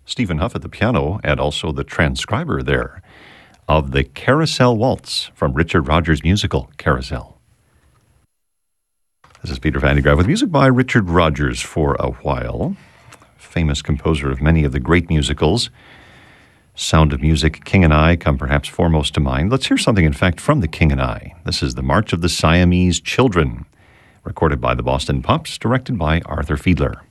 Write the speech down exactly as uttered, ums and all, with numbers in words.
Stephen Huff at the piano, and also the transcriber there of the Carousel Waltz from Richard Rodgers' musical, Carousel. This is Peter Van de Graaff with music by Richard Rodgers for a while. Famous composer of many of the great musicals. Sound of Music, King and I come perhaps foremost to mind. Let's hear something, in fact, from the King and I. This is the March of the Siamese Children, recorded by the Boston Pops, directed by Arthur Fiedler.